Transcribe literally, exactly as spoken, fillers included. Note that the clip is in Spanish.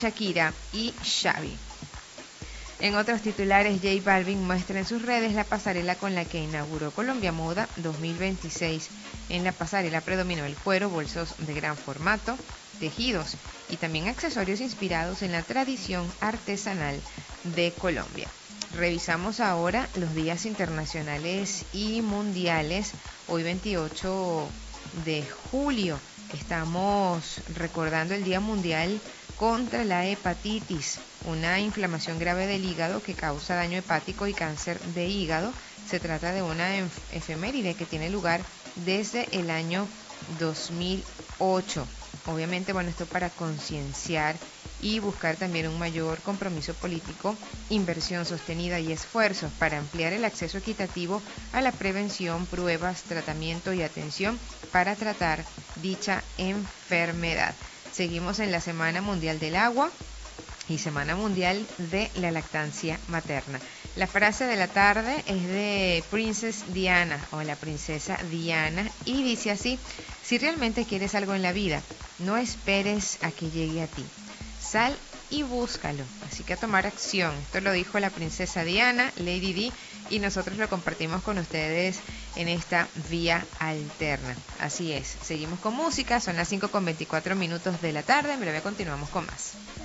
Shakira y Xavi. En otros titulares, J Balvin muestra en sus redes la pasarela con la que inauguró Colombia Moda dos mil veintiséis. En la pasarela predominó el cuero, bolsos de gran formato, tejidos y también accesorios inspirados en la tradición artesanal de Colombia. Revisamos ahora los días internacionales y mundiales. Hoy veintiocho de julio estamos recordando el Día Mundial contra la hepatitis, una inflamación grave del hígado que causa daño hepático y cáncer de hígado. Se trata de una efeméride que tiene lugar desde el año dos mil ocho. Obviamente, bueno, esto para concienciar y buscar también un mayor compromiso político, inversión sostenida y esfuerzos para ampliar el acceso equitativo a la prevención, pruebas, tratamiento y atención para tratar dicha enfermedad. Seguimos en la Semana Mundial del Agua y Semana Mundial de la Lactancia Materna. La frase de la tarde es de Princess Diana o la princesa Diana y dice así: si realmente quieres algo en la vida, no esperes a que llegue a ti. Sal y búscalo. Así que a tomar acción. Esto lo dijo la princesa Diana, Lady Di, y nosotros lo compartimos con ustedes en esta vía alterna. Así es. Seguimos con música. Son las cinco con veinticuatro minutos de la tarde. En breve continuamos con más.